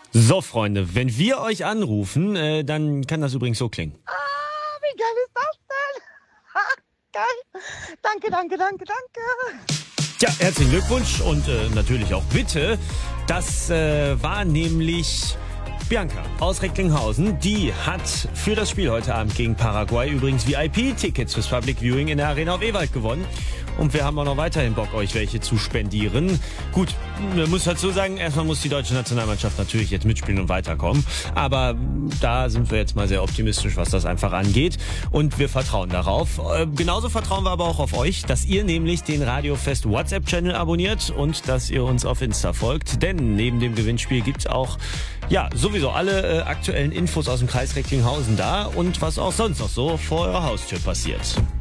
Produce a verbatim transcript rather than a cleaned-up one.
So, Freunde, wenn wir euch anrufen, äh, dann kann das übrigens so klingen. Ah, wie geil ist das denn? Ha, geil. Danke, danke, danke, danke. Tja, herzlichen Glückwunsch und äh, natürlich auch bitte. Das äh, war nämlich Bianca aus Recklinghausen. Die hat für das Spiel heute Abend gegen Paraguay übrigens V I P-Tickets fürs Public Viewing in der Arena auf Ewald gewonnen. Und wir haben auch noch weiterhin Bock, euch welche zu spendieren. Gut, man muss dazu sagen, erstmal muss die deutsche Nationalmannschaft natürlich jetzt mitspielen und weiterkommen. Aber da sind wir jetzt mal sehr optimistisch, was das einfach angeht. Und wir vertrauen darauf. Äh, genauso vertrauen wir aber auch auf euch, dass ihr nämlich den Radiofest WhatsApp-Channel abonniert und dass ihr uns auf Insta folgt. Denn neben dem Gewinnspiel gibt's auch, ja, sowieso alle äh, aktuellen Infos aus dem Kreis Recklinghausen da und was auch sonst noch so vor eurer Haustür passiert.